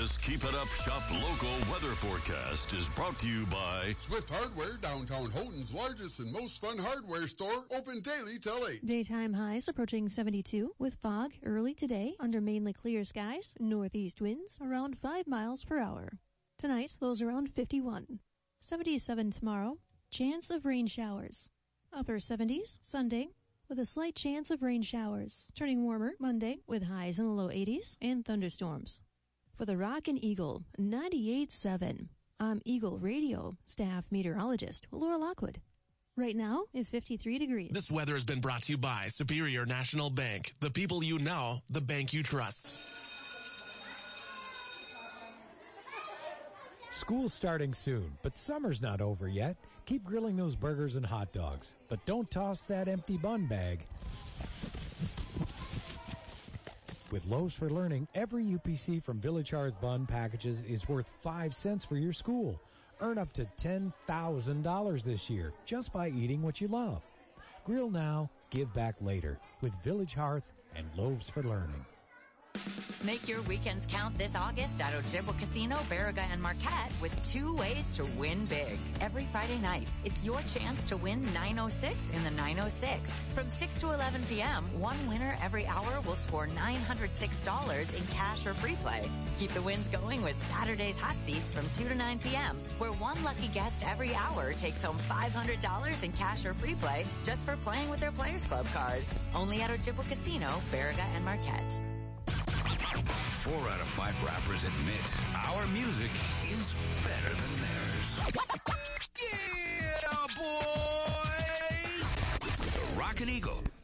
This Keep It Up Shop local weather forecast is brought to you by Swift Hardware, downtown Houghton's largest and most fun hardware store, open daily till 8. Daytime highs approaching 72 with fog early today under mainly clear skies, northeast winds around 5 miles per hour. Tonight, lows around 51. 77 tomorrow, chance of rain showers. Upper 70s Sunday with a slight chance of rain showers. Turning warmer Monday with highs in the low 80s and thunderstorms. For the Rockin' Eagle 98.7, I'm Eagle Radio staff meteorologist Laura Lockwood. Right now is 53 degrees. This weather has been brought to you by Superior National Bank. The people you know, the bank you trust. School's starting soon, but summer's not over yet. Keep grilling those burgers and hot dogs, but don't toss that empty bun bag. With Loaves for Learning, every UPC from Village Hearth Bun packages is worth 5 cents for your school. Earn up to $10,000 this year just by eating what you love. Grill now, give back later with Village Hearth and Loaves for Learning. Make your weekends count this August at Ojibwa Casino, Baraga, and Marquette with 2 ways to win big. Every Friday night, it's your chance to win $906 in the 906. From 6 to 11 p.m., one winner every hour will score $906 in cash or free play. Keep the wins going with Saturday's Hot Seats from 2 to 9 p.m., where one lucky guest every hour takes home $500 in cash or free play just for playing with their Players Club card. Only at Ojibwa Casino, Baraga, and Marquette. 4 out of 5 rappers admit our music is better than theirs. Yeah, boy! The Rockin' Eagle